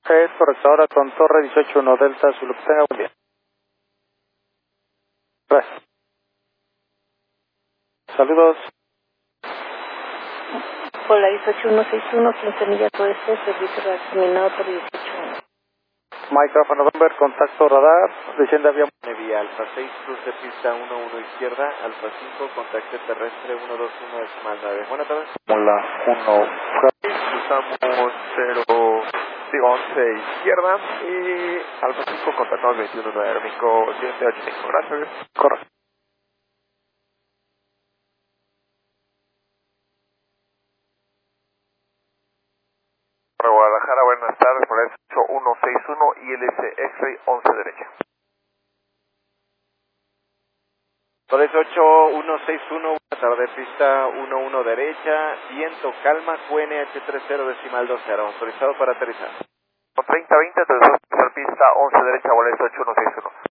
Es correcto, ahora con Torre 181 Delta Zulu. Que tenga buen día. Gracias. Saludos. Polaris 8161, 15 millas oeste, servicio terminado por 18. Mike Alpha November, contacto radar, desciende avión. Vía Alfa 6, cruce pista 11 izquierda, Alfa 5, contacto terrestre 121 decimal 9. Buenas tardes. Hola, 1. Cruzamos 11 izquierda y Alfa 5, contactamos 21 aerónico 785. Gracias. Correcto. Guadalajara, buenas tardes, por eso 161 ILS X-Ray 11 derecha. Por eso 8161, buenas tardes, pista 11 derecha, viento calma, QNH 30 decimal 20, autorizado para aterrizar. 3020, aterrizado pista 11 derecha, boleto 8161.